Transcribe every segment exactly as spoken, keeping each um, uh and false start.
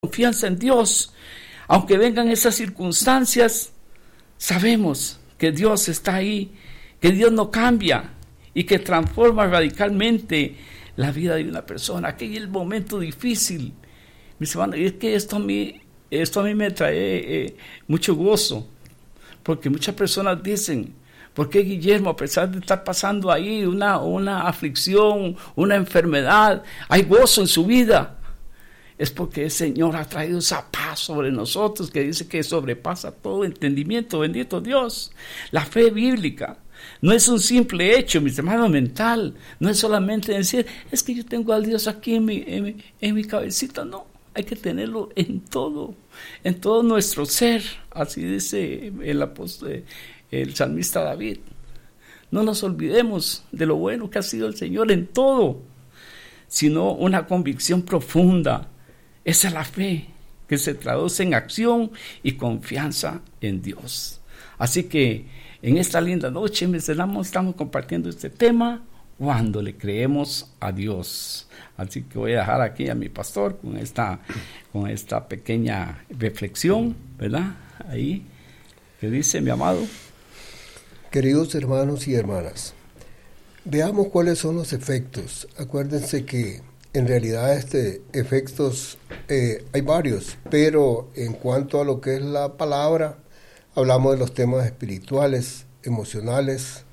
confianza en Dios. Aunque vengan esas circunstancias, sabemos que Dios está ahí, que Dios no cambia y que transforma radicalmente la vida de una persona. Aquí es el momento difícil, mis hermanos, y es que esto a mí, esto a mí me trae eh, mucho gozo, porque muchas personas dicen: ¿por qué, Guillermo, a pesar de estar pasando ahí una, una aflicción, una enfermedad, hay gozo en su vida? Es porque el Señor ha traído esa paz sobre nosotros que dice que sobrepasa todo entendimiento. Bendito Dios. La fe bíblica no es un simple hecho, mis hermanos, mental. No es solamente decir: es que yo tengo al Dios aquí en mi, en mi, en mi cabecita. No, hay que tenerlo en todo, en todo nuestro ser. Así dice el apóstol, el salmista David. No nos olvidemos de lo bueno que ha sido el Señor en todo, sino una convicción profunda. Esa es la fe que se traduce en acción y confianza en Dios. Así que en esta linda noche, mis hermanos, estamos compartiendo este tema: cuando le creemos a Dios. Así que voy a dejar aquí a mi pastor con esta, con esta pequeña reflexión, ¿verdad? Ahí, que dice mi amado. Queridos hermanos y hermanas, veamos cuáles son los efectos. Acuérdense que en realidad este efectos eh, hay varios, pero en cuanto a lo que es la palabra, hablamos de los temas espirituales, emocionales,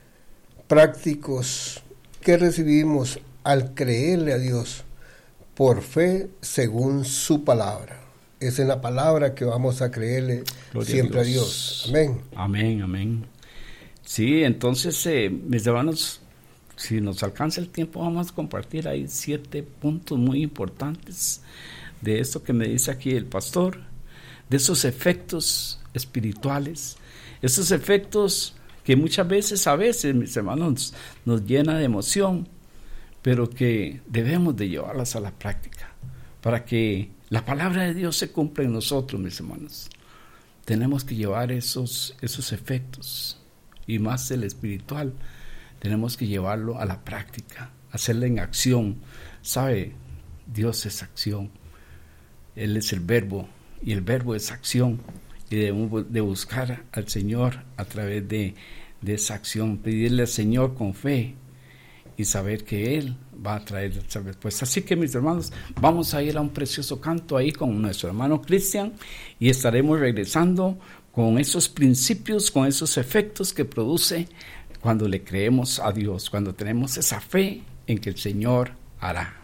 prácticos, que recibimos al creerle a Dios por fe según su palabra. Es en la palabra que vamos a creerle Gloria siempre a Dios. a Dios. Amén. Amén, amén. Sí, entonces, eh, mis hermanos, si nos alcanza el tiempo, vamos a compartir ahí siete puntos muy importantes de esto que me dice aquí el pastor, de esos efectos espirituales, esos efectos que muchas veces, a veces, mis hermanos, nos llena de emoción, pero que debemos de llevarlas a la práctica, para que la palabra de Dios se cumpla en nosotros, mis hermanos. Tenemos que llevar esos, esos efectos, y más el espiritual, tenemos que llevarlo a la práctica, hacerlo en acción. ¿Sabe? Dios es acción. Él es el verbo, y el verbo es acción. Y debemos de buscar al Señor a través de, de esa acción, pedirle al Señor con fe y saber que Él va a traer esa respuesta. Así que, mis hermanos, vamos a ir a un precioso canto ahí con nuestro hermano Cristian y estaremos regresando con esos principios, con esos efectos que produce cuando le creemos a Dios, cuando tenemos esa fe en que el Señor hará.